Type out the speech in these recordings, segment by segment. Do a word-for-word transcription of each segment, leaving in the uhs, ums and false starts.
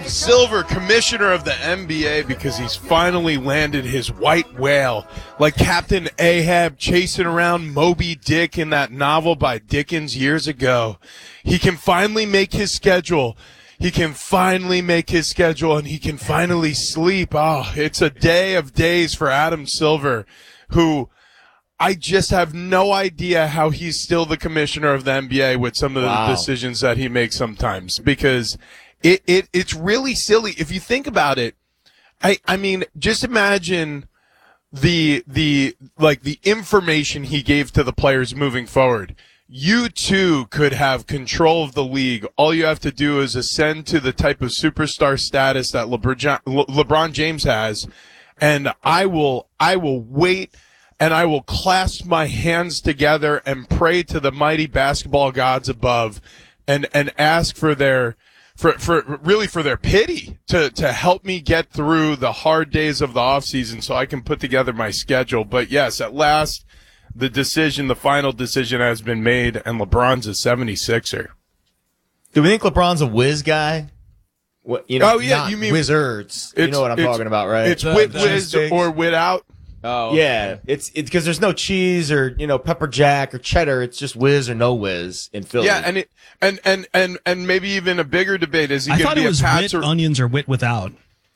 Silver, commissioner of the N B A, because he's finally landed his white whale, like Captain Ahab chasing around Moby Dick in that novel by Dickens years ago. He can finally make his schedule. He can finally make his schedule, and he can finally sleep. Oh, it's a day of days for Adam Silver, who I just have no idea how he's still the commissioner of the N B A with some of the Wow. decisions that he makes sometimes, because it, it it's really silly. If you think about it, I I mean, just imagine the the like the information he gave to the players moving forward. You too could have control of the league. All you have to do is ascend to the type of superstar status that LeBron, LeBron James has, and I will I will wait and I will clasp my hands together and pray to the mighty basketball gods above, and and ask for their for for really for their pity to to help me get through the hard days of the off season so I can put together my schedule. But yes, at last, the decision, the final decision has been made, and LeBron's a seventy-sixer. Do we think LeBron's a whiz guy? What, you know, oh, yeah, not you mean wizards. You know what I'm talking about, right? It's The- with the whiz cheesesteaks. or without. Oh, yeah. It's it's because there's no cheese or, you know, pepper jack or cheddar. It's just whiz or no whiz in Philly. Yeah, and it and and and and maybe even a bigger debate is he I going thought to it be was a Pats wit or onions or wit without.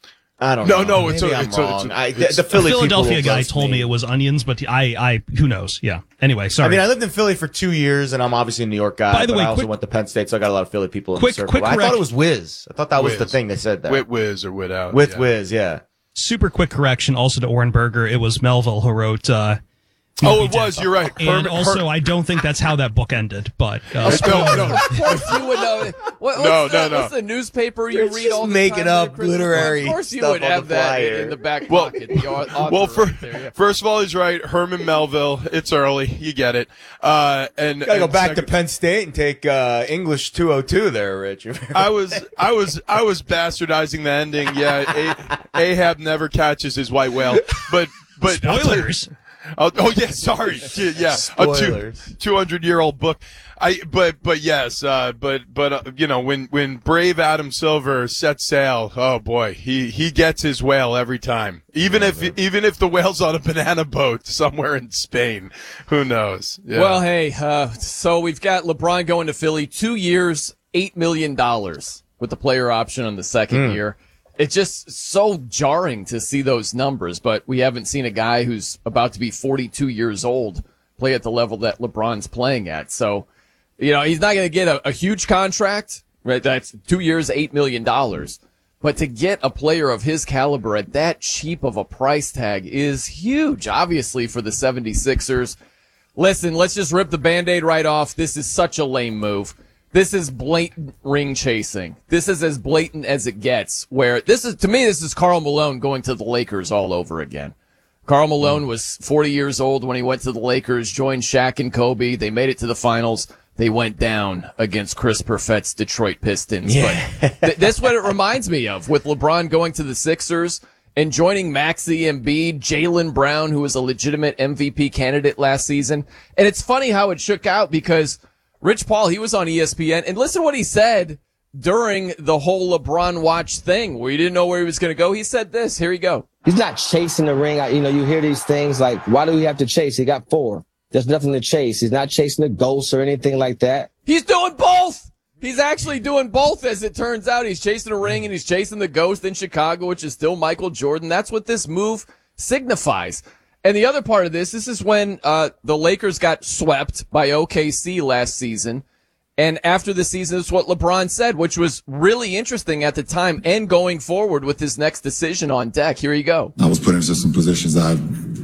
I don't no, know. no, it's Maybe a, I'm it's a, wrong. it's a, I, it's- the Philly a Philadelphia people will guy roast told me. me it was onions, but I, I, who knows? Yeah. Anyway, sorry. I mean, I lived in Philly for two years, and I'm obviously a New York guy. By the but way, I also quick- went to Penn State, so I got a lot of Philly people in Quick- the circle. quick I thought correct- it was whiz. I thought that was Whiz. the thing they said there. with whiz or without. With yeah. whiz, yeah. Super quick correction also to Oren Berger. It was Melville who wrote, uh, Oh, it was. You're right. and Herman- also, Her- I don't think that's how that book ended, but, uh, no, no, Of course you would know. What, what's No, the, no, no. What's the newspaper you They're read just all the making time up at Christmas? literary Of course you stuff would on have the that flyer. in the back Well- pocket. The au- author well, for, right there, yeah. first of all, he's right. Herman Melville. It's early. You get it. Uh, and Gotta go and back second- to Penn State and take uh, English two oh two there, Rich. I was, I was, I was bastardizing the ending. Yeah, A- Ahab never catches his white whale, but, but spoilers. Oh, oh yeah, sorry. Yeah, a two Spoilers. two hundred year old book. I but but yes, uh, but but uh, you know when when brave Adam Silver sets sail, oh boy, he he gets his whale every time. Even if even if the whale's on a banana boat somewhere in Spain, who knows? Yeah. Well, hey, uh, so we've got LeBron going to Philly, two years, eight million dollars with the player option on the second year. It's just so jarring to see those numbers, but we haven't seen a guy who's about to be forty-two years old play at the level that LeBron's playing at. So, you know, he's not going to get a, a huge contract, right? That's two years, eight million dollars. But to get a player of his caliber at that cheap of a price tag is huge, obviously, for the seventy-sixers. Listen, let's just rip the Band-Aid right off. This is such a lame move. This is blatant ring chasing. This is as blatant as it gets, where this is, to me, this is Karl Malone going to the Lakers all over again. Karl Malone was forty years old when he went to the Lakers, joined Shaq and Kobe. They made it to the finals. They went down against Chris Perfett's Detroit Pistons. Yeah. But th- that's what it reminds me of, with LeBron going to the Sixers and joining Maxey, Embiid, Jaylen Brown, who was a legitimate M V P candidate last season. And it's funny how it shook out, because Rich Paul, he was on E S P N, and listen to what he said during the whole LeBron watch thing, where he didn't know where he was going to go. He said this. Here you go. He's not chasing the ring. I, you know, you hear these things like, why do we have to chase? He got four. There's nothing to chase. He's not chasing the ghosts or anything like that. He's doing both. He's actually doing both, as it turns out. He's chasing a ring and he's chasing the ghost in Chicago, which is still Michael Jordan. That's what this move signifies. And the other part of this, this is when uh the Lakers got swept by O K C last season. And after the season, this is what LeBron said, which was really interesting at the time and going forward with his next decision on deck. Here you go. I was put into some positions I've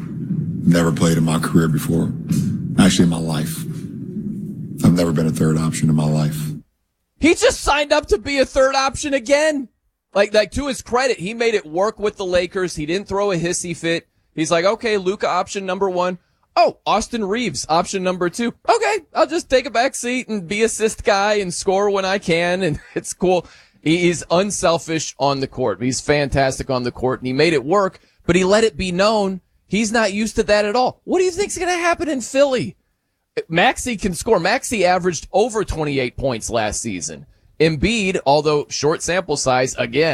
never played in my career before. Actually, in my life. I've never been a third option in my life. He just signed up to be a third option again. Like, like to his credit, he made it work with the Lakers. He didn't throw a hissy fit. He's like, okay, Luka option number one. Oh, Austin Reeves option number two. Okay, I'll just take a back seat and be assist guy and score when I can, and it's cool. He's unselfish on the court. He's fantastic on the court, and he made it work, but he let it be known he's not used to that at all. What do you think's going to happen in Philly? Maxey can score. Maxey averaged over twenty-eight points last season. Embiid, although short sample size, again,